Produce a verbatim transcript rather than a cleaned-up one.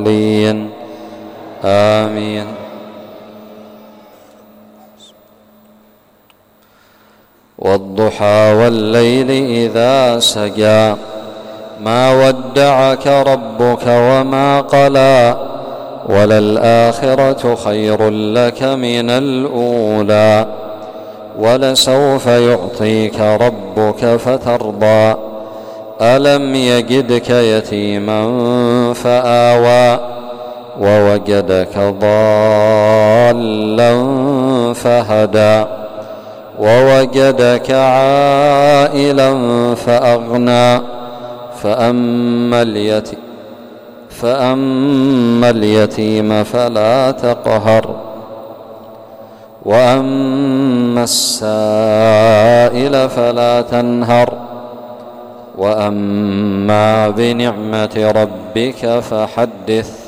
آمين. والضحى والليل إذا سجى ما ودعك ربك وما قلى وللآخرة خير لك من الأولى ولسوف يعطيك ربك فترضى ألم يجدك يتيما فآوى ووجدك ضالا فهدى ووجدك عائلا فأغنى فأما اليتيم فأما اليتيم فلا تقهر وأما السائل فلا تنهر وأما بنعمة ربك فحدث.